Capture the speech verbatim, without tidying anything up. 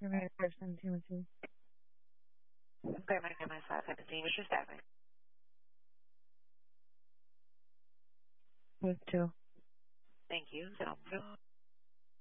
primary person, Timothy. Okay, my name is five seventeen. What's your staffing? With two. Thank you. So,